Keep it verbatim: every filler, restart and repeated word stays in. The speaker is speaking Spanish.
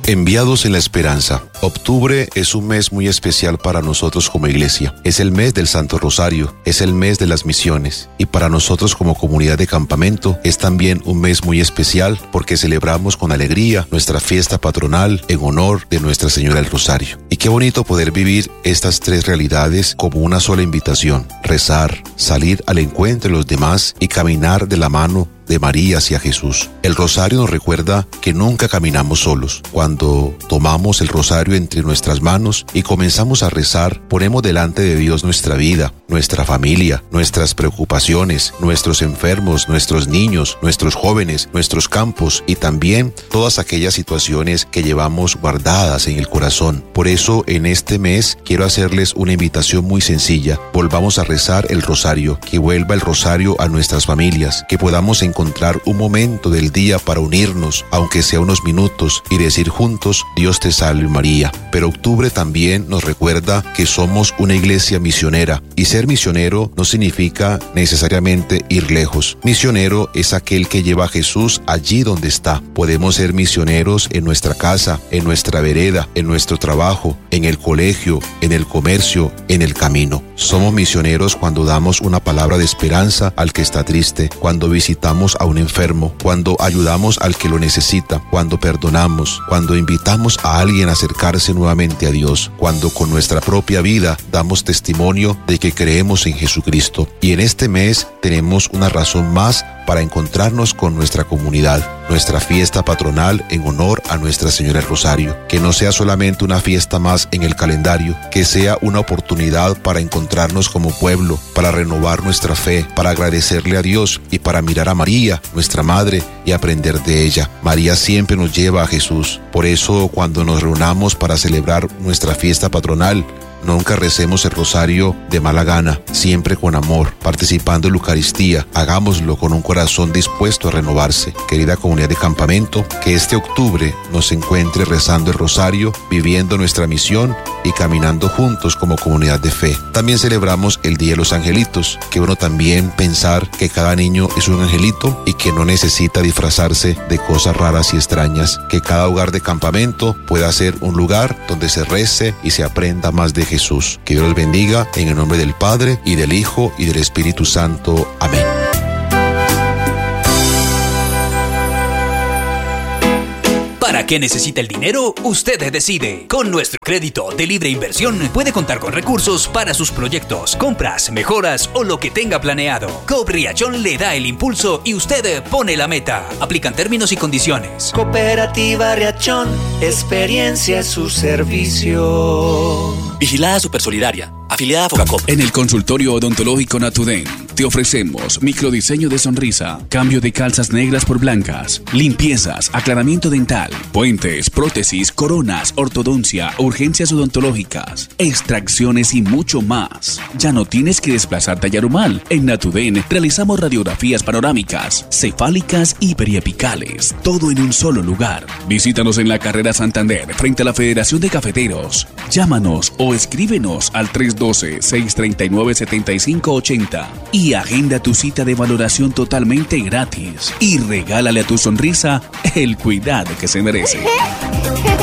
Enviados en la esperanza. Octubre es un mes muy especial para nosotros como iglesia. Es el mes del Santo Rosario, es el mes de las misiones. Y para nosotros como comunidad de campamento es también un mes muy especial porque celebramos con alegría nuestra fiesta patronal en honor de Nuestra Señora del Rosario. Y qué bonito poder vivir estas tres realidades como una sola invitación. Rezar, salir al encuentro de los demás y caminar de la mano de María hacia Jesús. El rosario nos recuerda que nunca caminamos solos. Cuando tomamos el rosario entre nuestras manos y comenzamos a rezar, ponemos delante de Dios nuestra vida, nuestra familia, nuestras preocupaciones, nuestros enfermos, nuestros niños, nuestros jóvenes, nuestros campos y también todas aquellas situaciones que llevamos guardadas en el corazón. Por eso, en este mes quiero hacerles una invitación muy sencilla. Volvamos a rezar el rosario, que vuelva el rosario a nuestras familias, que podamos encontrar encontrar un momento del día para unirnos, aunque sea unos minutos, y decir juntos, Dios te salve María. Pero octubre también nos recuerda que somos una iglesia misionera, y ser misionero no significa necesariamente ir lejos. Misionero es aquel que lleva a Jesús allí donde está. Podemos ser misioneros en nuestra casa, en nuestra vereda, en nuestro trabajo, en el colegio, en el comercio, en el camino. Somos misioneros cuando damos una palabra de esperanza al que está triste, cuando visitamos a un enfermo, cuando ayudamos al que lo necesita, cuando perdonamos, cuando invitamos a alguien a acercarse nuevamente a Dios, cuando con nuestra propia vida damos testimonio de que creemos en Jesucristo. Y en este mes tenemos una razón más para encontrarnos con nuestra comunidad, nuestra fiesta patronal en honor a Nuestra Señora del Rosario. Que no sea solamente una fiesta más en el calendario, que sea una oportunidad para encontrarnos como pueblo, para renovar nuestra fe, para agradecerle a Dios y para mirar a María, nuestra Madre, y aprender de ella. María siempre nos lleva a Jesús. Por eso, cuando nos reunamos para celebrar nuestra fiesta patronal, nunca recemos el rosario de mala gana, siempre con amor, participando en la Eucaristía. Hagámoslo con un corazón dispuesto a renovarse. Querida comunidad de campamento, que este octubre nos encuentre rezando el rosario, viviendo nuestra misión y caminando juntos como comunidad de fe. También celebramos el Día de los Angelitos. Que uno también pensar que cada niño es un angelito y que no necesita disfrazarse de cosas raras y extrañas. Que cada hogar de campamento pueda ser un lugar donde se rece y se aprenda más de Jesús. Que Dios los bendiga en el nombre del Padre y del Hijo y del Espíritu Santo. Amén. ¿Para qué necesita el dinero? Usted decide. Con nuestro crédito de libre inversión puede contar con recursos para sus proyectos, compras, mejoras o lo que tenga planeado. Coop Riachón le da el impulso y usted pone la meta. Aplican términos y condiciones. Cooperativa Riachón, experiencia es su servicio. Vigilada Supersolidaria, afiliada a Focacop. En el consultorio odontológico Natuden te ofrecemos microdiseño de sonrisa, cambio de calzas negras por blancas, limpiezas, aclaramiento dental, puentes, prótesis, coronas, ortodoncia, urgencias odontológicas, extracciones y mucho más. Ya no tienes que desplazarte a Yarumal. En Natuden realizamos radiografías panorámicas, cefálicas y periapicales, todo en un solo lugar. Visítanos en la carrera Santander, frente a la Federación de Cafeteros. Llámanos o escríbenos al tres uno dos, seis tres nueve, siete cinco ocho cero y agenda tu cita de valoración totalmente gratis y regálale a tu sonrisa el cuidado que se merece.